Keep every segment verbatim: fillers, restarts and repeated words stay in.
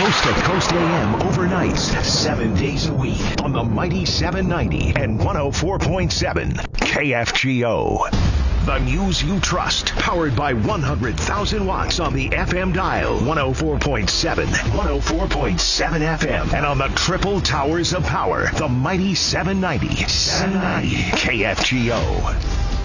Coast to Coast A M overnights, seven days a week on the Mighty seven ninety and one oh four point seven K F G O. The news you trust, powered by one hundred thousand watts on the F M dial, one oh four point seven, one oh four point seven F M, and on the triple towers of power, the Mighty seven ninety, seven ninety K F G O.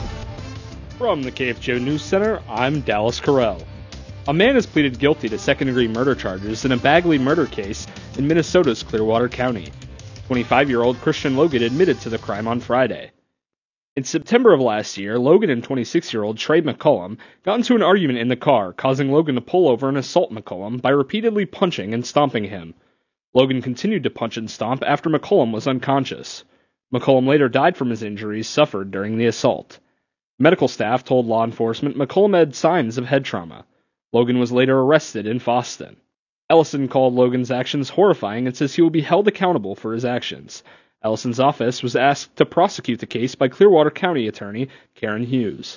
From the K F G O News Center, I'm Dallas Carell. A man has pleaded guilty to second-degree murder charges in a Bagley murder case in Minnesota's Clearwater County. twenty-five-year-old Christian Logan admitted to the crime on Friday. In September of last year, Logan and twenty-six-year-old Trey McCollum got into an argument in the car, causing Logan to pull over and assault McCollum by repeatedly punching and stomping him. Logan continued to punch and stomp after McCollum was unconscious. McCollum later died from his injuries suffered during the assault. Medical staff told law enforcement McCollum had signs of head trauma. Logan was later arrested in Foston. Ellison called Logan's actions horrifying and says he will be held accountable for his actions. Ellison's office was asked to prosecute the case by Clearwater County Attorney Karen Hughes.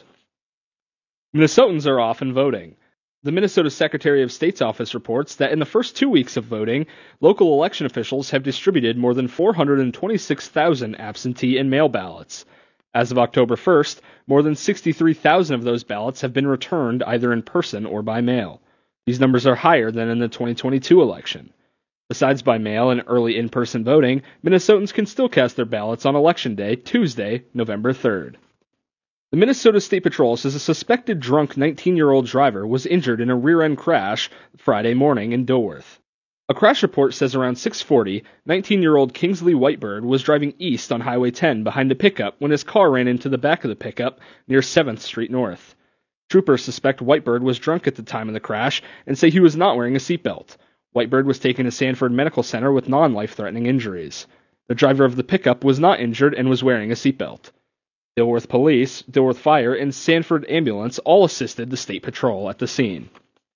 Minnesotans are off and voting. The Minnesota Secretary of State's office reports that in the first two weeks of voting, local election officials have distributed more than four hundred twenty-six thousand absentee and mail ballots. As of October first, more than sixty-three thousand of those ballots have been returned either in person or by mail. These numbers are higher than in the twenty twenty-two election. Besides by mail and early in-person voting, Minnesotans can still cast their ballots on Election Day, Tuesday, November third. The Minnesota State Patrol says a suspected drunk nineteen-year-old driver was injured in a rear-end crash Friday morning in Dilworth. A crash report says around six forty, nineteen-year-old Kingsley Whitebird was driving east on Highway ten behind a pickup when his car ran into the back of the pickup near seventh Street North. Troopers suspect Whitebird was drunk at the time of the crash and say he was not wearing a seatbelt. Whitebird was taken to Sanford Medical Center with non-life-threatening injuries. The driver of the pickup was not injured and was wearing a seatbelt. Dilworth Police, Dilworth Fire, and Sanford Ambulance all assisted the State Patrol at the scene.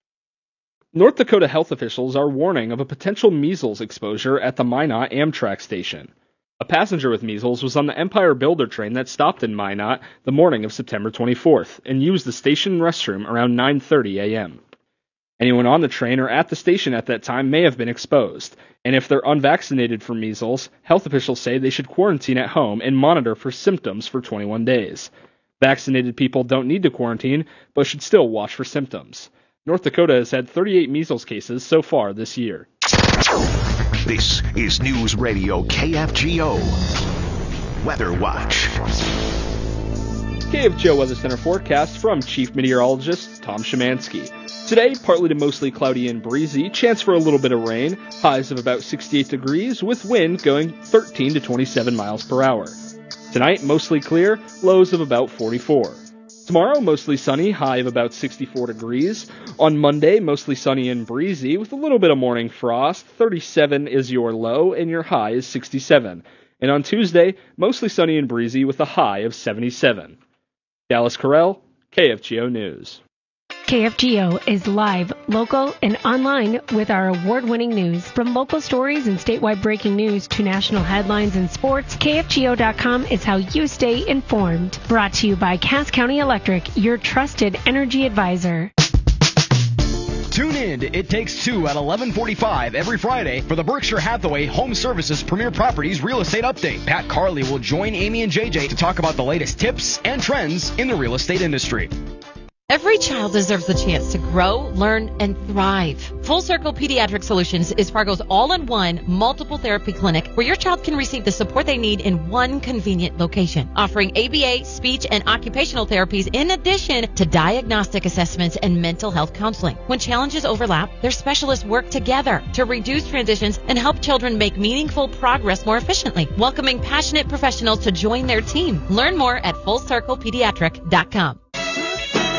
North Dakota health officials are warning of a potential measles exposure at the Minot Amtrak station. A passenger with measles was on the Empire Builder train that stopped in Minot the morning of September twenty-fourth and used the station restroom around nine thirty a.m. Anyone on the train or at the station at that time may have been exposed, and if they're unvaccinated for measles, health officials say they should quarantine at home and monitor for symptoms for twenty-one days. Vaccinated people don't need to quarantine, but should still watch for symptoms. North Dakota has had thirty-eight measles cases so far this year. This is News Radio K F G O Weather Watch. K F G O Weather Center forecast from Chief Meteorologist Tom Szymanski. Today, partly to mostly cloudy and breezy, chance for a little bit of rain, highs of about sixty-eight degrees, with wind going thirteen to twenty-seven miles per hour. Tonight, mostly clear, lows of about forty-four. Tomorrow, mostly sunny, high of about sixty-four degrees. On Monday, mostly sunny and breezy, with a little bit of morning frost. thirty-seven is your low, and your high is sixty-seven. And on Tuesday, mostly sunny and breezy, with a high of seventy-seven. Dallas Carell, K F G O News. K F G O is live, local, and online with our award-winning news. From local stories and statewide breaking news to national headlines and sports, K F G O dot com is how you stay informed. Brought to you by Cass County Electric, your trusted energy advisor. Tune in to It Takes Two at eleven forty-five every Friday for the Berkshire Hathaway Home Services Premier Properties Real Estate Update. Pat Carley will join Amy and J J to talk about the latest tips and trends in the real estate industry. Every child deserves the chance to grow, learn, and thrive. Full Circle Pediatric Solutions is Fargo's all-in-one multiple therapy clinic where your child can receive the support they need in one convenient location, offering A B A, speech, and occupational therapies in addition to diagnostic assessments and mental health counseling. When challenges overlap, their specialists work together to reduce transitions and help children make meaningful progress more efficiently, welcoming passionate professionals to join their team. Learn more at full circle pediatric dot com.